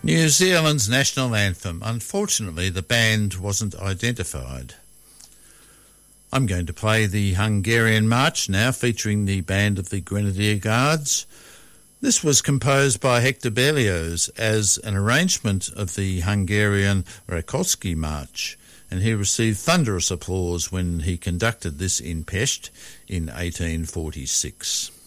New Zealand's national anthem. Unfortunately, the band wasn't identified. I'm going to play the Hungarian March now, featuring the band of the Grenadier Guards. This was composed by Hector Berlioz as an arrangement of the Hungarian Rákóczi March, and he received thunderous applause when he conducted this in Pest in 1846.